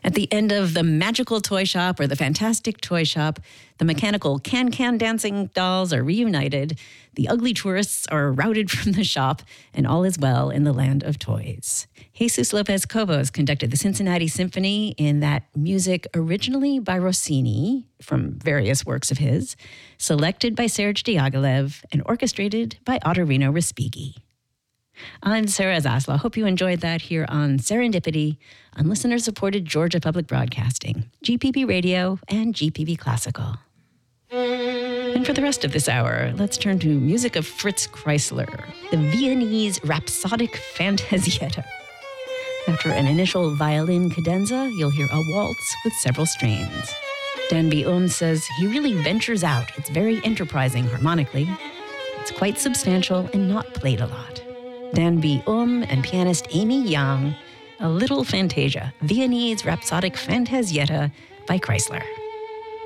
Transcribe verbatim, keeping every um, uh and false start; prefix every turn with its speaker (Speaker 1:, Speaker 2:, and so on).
Speaker 1: At the end of the magical toy shop or the fantastic toy shop, the mechanical can-can dancing dolls are reunited, the ugly tourists are routed from the shop, and all is well in the land of toys. Jesus Lopez Cobos conducted the Cincinnati Symphony in that music originally by Rossini from various works of his, selected by Serge Diaghilev, and orchestrated by Ottorino Respighi. I'm Sarah Zaslow. Hope you enjoyed that here on Serendipity on listener-supported Georgia Public Broadcasting, G P B Radio, and G P B Classical. And for the rest of this hour, let's turn to music of Fritz Kreisler, the Viennese Rhapsodic Fantasietta. After an initial violin cadenza, you'll hear a waltz with several strains. Danby Ohm says he really ventures out. It's very enterprising harmonically. It's quite substantial and not played a lot. Danby Ohm and pianist Amy Young, A Little Fantasia, Viennese Rhapsodic Fantasietta by Kreisler.